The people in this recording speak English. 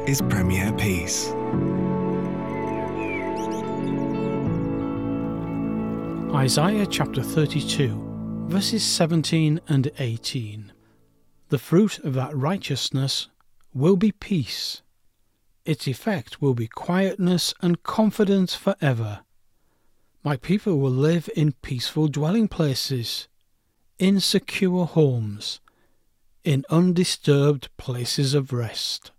is Premier Peace. Isaiah chapter 32, verses 17 and 18. The fruit of that righteousness will be peace. Its effect will be quietness and confidence forever. My people will live in peaceful dwelling places, in secure homes, in undisturbed places of rest.